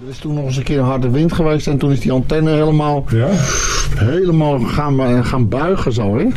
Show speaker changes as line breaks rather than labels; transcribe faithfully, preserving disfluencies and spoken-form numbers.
Er is toen nog eens een keer een harde wind geweest en toen is die antenne helemaal,
Ja?
helemaal gaan, gaan buigen zo, hè?